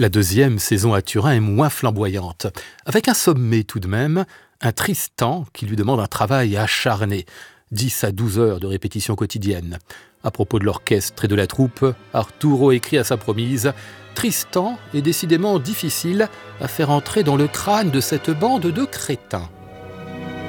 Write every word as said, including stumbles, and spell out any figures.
La deuxième saison à Turin est moins flamboyante, avec un sommet tout de même, un Tristan qui lui demande un travail acharné, dix à douze heures de répétition quotidienne. À propos de l'orchestre et de la troupe, Arturo écrit à sa promise « Tristan est décidément difficile à faire entrer dans le crâne de cette bande de crétins ».